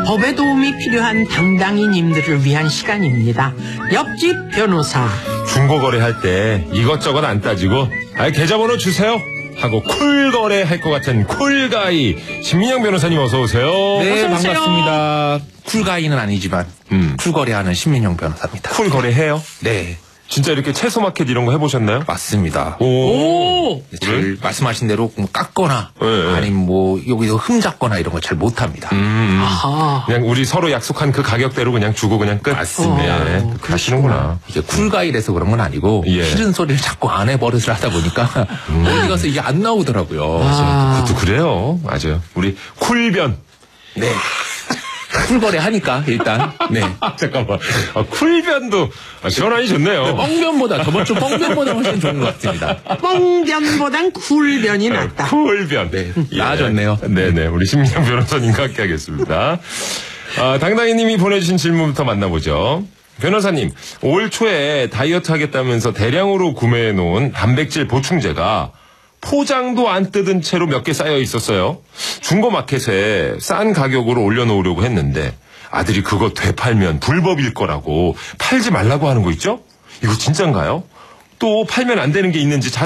법의 도움이 필요한 당당이님들을 위한 시간입니다. 옆집 변호사. 중고거래할 때 이것저것 안 따지고 계좌번호 주세요 하고 쿨거래 할 것 같은 쿨가이 신민영 변호사님 어서 오세요. 네, 어서 오세요. 반갑습니다. 쿨가이는 아니지만 쿨거래하는 신민영 변호사입니다. 쿨거래해요? 네, 진짜 이렇게 채소마켓 이런 거 해보셨나요? 맞습니다. 오. 잘 말씀하신 대로 깎거나 네. 아니면 뭐 여기서 흠잡거나 이런 걸 잘 못합니다. 아하. 그냥 우리 서로 약속한 그 가격대로 그냥 주고 그냥 끝. 맞습니다. 네, 하시는구나. 이게 쿨가이라서 그런 건 아니고 예. 싫은 소리를 자꾸 안 해버릇을 하다 보니까 어디 가서 이게 안 나오더라고요. 그것도 그래요. 맞아요. 우리 쿨변. 네. 쿨거래 하니까 일단 네. 잠깐만. 쿨변도 시원하니 좋네요. 뻥변보다 저번 주 뻥변보다 훨씬 좋은 것 같습니다. 뻥변보단 쿨변이 낫다. 쿨변. 네, 나아졌네요. 네네. 우리 신민영 변호사님과 함께 하겠습니다. 당당이님이 보내주신 질문부터 만나보죠. 변호사님, 올 초에 다이어트 하겠다면서 대량으로 구매해놓은 단백질 보충제가 포장도 안 뜯은 채로 몇 개 쌓여 있었어요. 중고마켓에 싼 가격으로 올려놓으려고 했는데 아들이 그거 되팔면 불법일 거라고 팔지 말라고 하는 거 있죠? 이거 진짠가요? 또 팔면 안 되는 게 있는지